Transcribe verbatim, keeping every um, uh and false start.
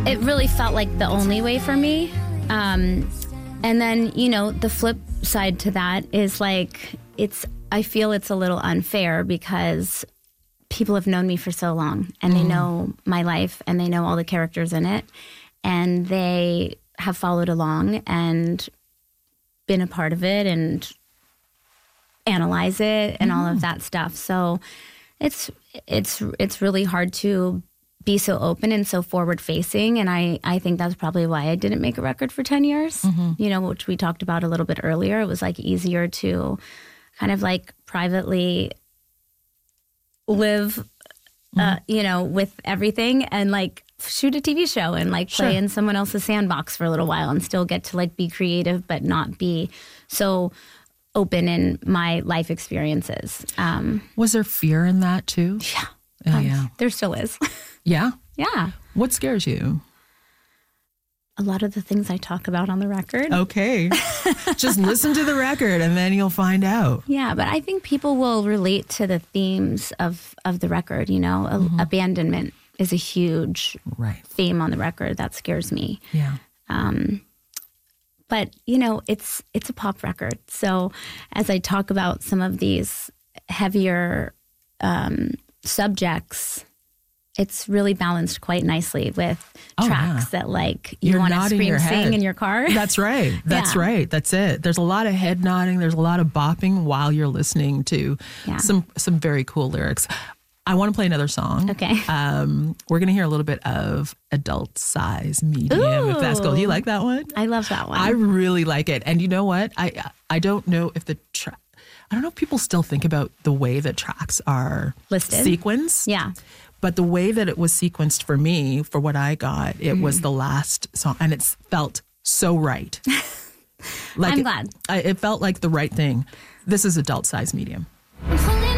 it really felt like the only way for me. Um, and then, you know, the flip side to that is like, it's, I feel it's a little unfair because people have known me for so long and mm. they know my life and they know all the characters in it and they have followed along and been a part of it and analyze it and mm. all of that stuff. So it's, it's, it's really hard to be so open and so forward facing. And I, I think that's probably why I didn't make a record for ten years, mm-hmm. you know, which we talked about a little bit earlier. It was like easier to kind of like privately live, mm-hmm. uh, you know, with everything and like shoot a T V show and like play sure. in someone else's sandbox for a little while and still get to like be creative, but not be so open in my life experiences. Um, was there fear in that too? Yeah. Oh, um, yeah. There still is. Yeah? Yeah. What scares you? A lot of the things I talk about on the record. Okay. Just listen to the record and then you'll find out. Yeah, but I think people will relate to the themes of, of the record, you know. Mm-hmm. Abandonment is a huge right. theme on the record that scares me. Yeah. Um, but, you know, it's it's a pop record. So as I talk about some of these heavier um, subjects, it's really balanced quite nicely with oh, tracks yeah. that like you want to scream sing in your car. That's right. That's yeah. right. That's it. There's a lot of head nodding. There's a lot of bopping while you're listening to yeah. some some very cool lyrics. I want to play another song. Okay. Um, we're going to hear a little bit of Adult Size Medium, Ooh. If that's cool. Do you like that one? I love that one. I really like it. And you know what? I I don't know if the track, I don't know if people still think about the way that tracks are listed. Sequenced. Yeah. But the way that it was sequenced for me, for what I got, it mm. was the last song, and it felt so right. Like I'm glad. It, I, it felt like the right thing. This is Adult Size Medium.